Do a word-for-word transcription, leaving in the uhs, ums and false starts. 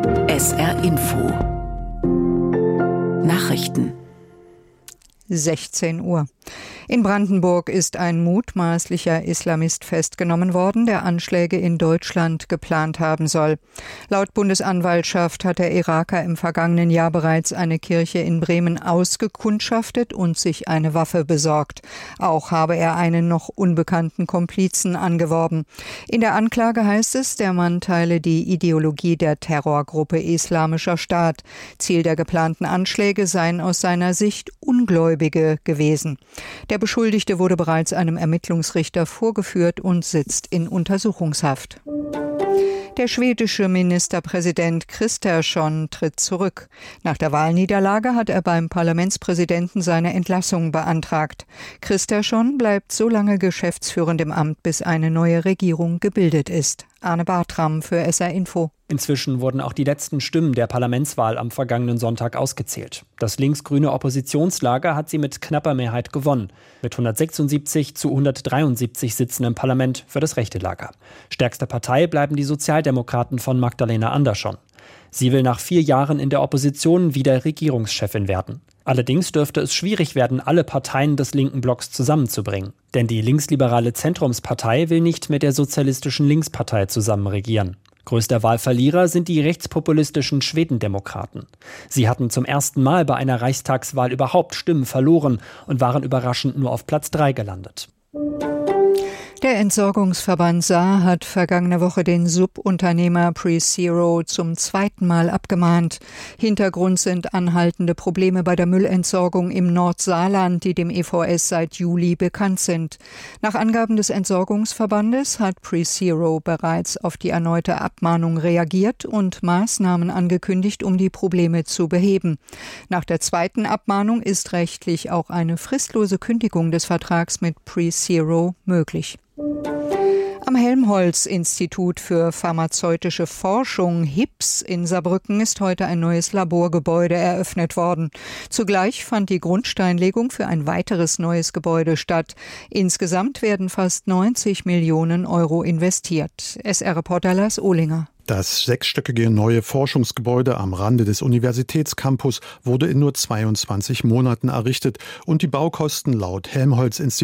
S R Info Nachrichten sechzehn Uhr. In Brandenburg ist ein mutmaßlicher Islamist festgenommen worden, der Anschläge in Deutschland geplant haben soll. Laut Bundesanwaltschaft hat der Iraker im vergangenen Jahr bereits eine Kirche in Bremen ausgekundschaftet und sich eine Waffe besorgt. Auch habe er einen noch unbekannten Komplizen angeworben. In der Anklage heißt es, der Mann teile die Ideologie der Terrorgruppe Islamischer Staat. Ziel der geplanten Anschläge seien aus seiner Sicht Ungläubige gewesen. Der Beschuldigte wurde bereits einem Ermittlungsrichter vorgeführt und sitzt in Untersuchungshaft. Der schwedische Ministerpräsident Kristersson tritt zurück. Nach der Wahlniederlage hat er beim Parlamentspräsidenten seine Entlassung beantragt. Kristersson bleibt so lange geschäftsführend im Amt, bis eine neue Regierung gebildet ist. Arne Bartram für S R Info. Inzwischen wurden auch die letzten Stimmen der Parlamentswahl am vergangenen Sonntag ausgezählt. Das linksgrüne Oppositionslager hat sie mit knapper Mehrheit gewonnen. Mit hundertsechsundsiebzig zu hundertdreiundsiebzig Sitzen im Parlament für das rechte Lager. Stärkste Partei bleiben die Sozialdemokraten von Magdalena Andersson. Sie will nach vier Jahren in der Opposition wieder Regierungschefin werden. Allerdings dürfte es schwierig werden, alle Parteien des linken Blocks zusammenzubringen. Denn die linksliberale Zentrumspartei will nicht mit der sozialistischen Linkspartei zusammen regieren. Größter Wahlverlierer sind die rechtspopulistischen Schwedendemokraten. Sie hatten zum ersten Mal bei einer Reichstagswahl überhaupt Stimmen verloren und waren überraschend nur auf Platz drei gelandet. Der Entsorgungsverband Saar hat vergangene Woche den Subunternehmer PreZero zum zweiten Mal abgemahnt. Hintergrund sind anhaltende Probleme bei der Müllentsorgung im Nordsaarland, die dem E V S seit Juli bekannt sind. Nach Angaben des Entsorgungsverbandes hat PreZero bereits auf die erneute Abmahnung reagiert und Maßnahmen angekündigt, um die Probleme zu beheben. Nach der zweiten Abmahnung ist rechtlich auch eine fristlose Kündigung des Vertrags mit PreZero möglich. Am Helmholtz-Institut für pharmazeutische Forschung H I P S in Saarbrücken ist heute ein neues Laborgebäude eröffnet worden. Zugleich fand die Grundsteinlegung für ein weiteres neues Gebäude statt. Insgesamt werden fast neunzig Millionen Euro investiert. S R-Reporter Lars Ohlinger. Das sechsstöckige neue Forschungsgebäude am Rande des Universitätscampus wurde in nur zweiundzwanzig Monaten errichtet und die Baukosten laut Helmholtz-Institut